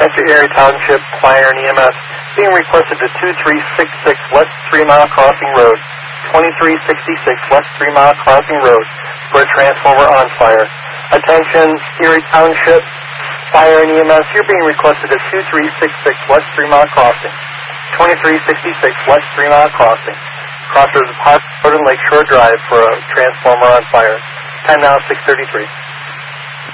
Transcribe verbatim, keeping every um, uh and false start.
Enter Erie Township Fire and E M S. Being requested to two three six six West Three Mile Crossing Road, twenty-three sixty-six West Three Mile Crossing Road, for a transformer on fire. Attention, Erie Township Fire and E M S. You're being requested to two three six six West Three Mile Crossing, twenty-three sixty-six West Three Mile Crossing, crossroads of Park Road and Lakeshore Drive, for a transformer on fire. Time now six thirty-three.